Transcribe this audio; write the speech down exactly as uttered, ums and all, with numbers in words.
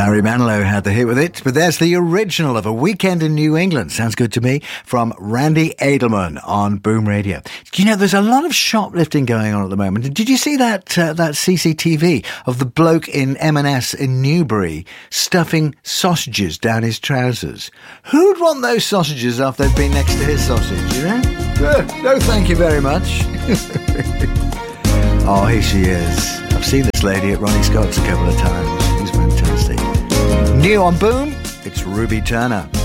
Barry Manilow had the hit with it, but there's the original of A Weekend in New England. Sounds good to me. From Randy Edelman on Boom Radio. You know, there's a lot of shoplifting going on at the moment. Did you see that uh, that C C T V of the bloke in M and S in Newbury stuffing sausages down his trousers? Who'd want those sausages after they've been next to his sausage, you know? Uh, no, thank you very much. Oh, here she is. I've seen this lady at Ronnie Scott's a couple of times. She's fantastic. New on Boom, it's Ruby Turner.